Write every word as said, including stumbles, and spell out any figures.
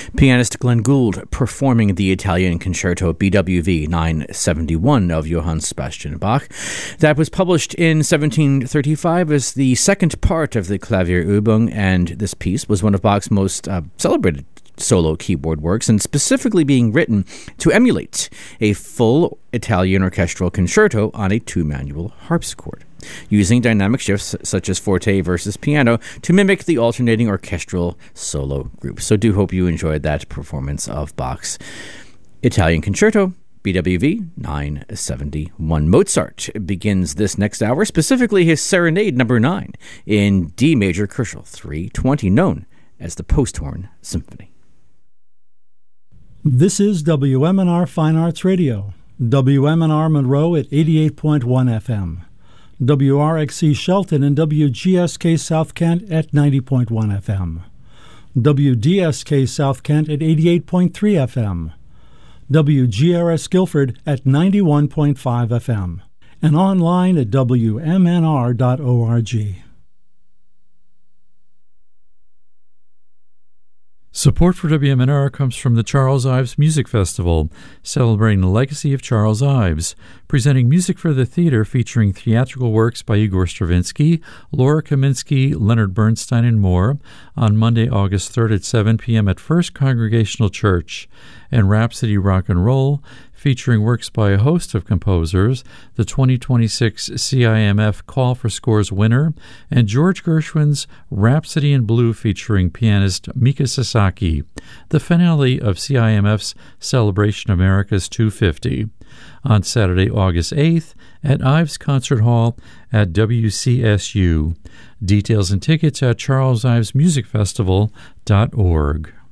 Pianist Glenn Gould performing the Italian Concerto B W V nine seventy-one of Johann Sebastian Bach. That was published in seventeen thirty-five as the second part of the Klavierübung, and this piece was one of Bach's most uh, celebrated solo keyboard works, and specifically being written to emulate a full Italian orchestral concerto on a two-manual harpsichord, using dynamic shifts such as forte versus piano to mimic the alternating orchestral solo group. So do hope you enjoyed that performance of Bach's Italian Concerto B W V nine seventy-one. Mozart begins this next hour, specifically his Serenade number nine in D major Koschel three twenty, known as the Posthorn Symphony. This is W M N R Fine Arts Radio, W M N R Monroe at eighty-eight point one F M, W R X C Shelton and W G S K South Kent at ninety point one F M, W D S K South Kent at eighty-eight point three F M, W G R S Guilford at ninety-one point five F M, and online at W M N R dot org. Support for W M N R comes from the Charles Ives Music Festival, celebrating the legacy of Charles Ives, presenting music for the theater featuring theatrical works by Igor Stravinsky, Laura Kaminsky, Leonard Bernstein, and more on Monday, August third at seven p.m. at First Congregational Church, and Rhapsody Rock and Roll, featuring works by a host of composers, the twenty twenty-six C I M F Call for Scores winner, and George Gershwin's Rhapsody in Blue featuring pianist Mika Sasaki, the finale of C I M F's Celebration America's two fifty, on Saturday, August eighth at Ives Concert Hall at W C S U. Details and tickets at charles ives music festival dot org.